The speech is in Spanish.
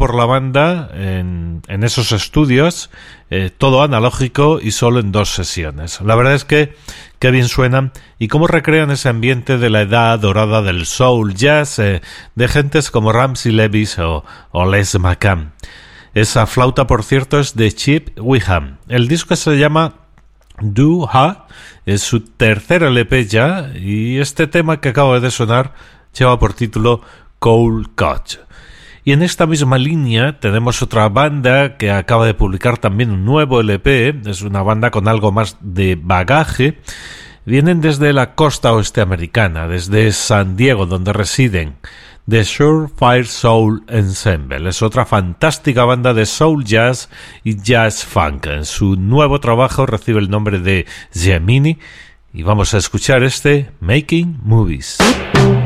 por la banda en esos estudios, todo analógico y solo en 2 sesiones. La verdad es que qué bien suenan y cómo recrean ese ambiente de la edad dorada del soul jazz, de gentes como Ramsey Lewis o Les McCann. Esa flauta, por cierto, es de Chip Wiham. El disco se llama Do Ha, es su tercer LP ya, y este tema que acaba de sonar lleva por título Cold Cut. Y en esta misma línea tenemos otra banda que acaba de publicar también un nuevo LP, es una banda con algo más de bagaje. Vienen desde la costa oeste americana, desde San Diego, donde residen. The Surefire Soul Ensemble es otra fantástica banda de soul jazz y jazz funk. En su nuevo trabajo recibe el nombre de Gemini y vamos a escuchar este Making Movies.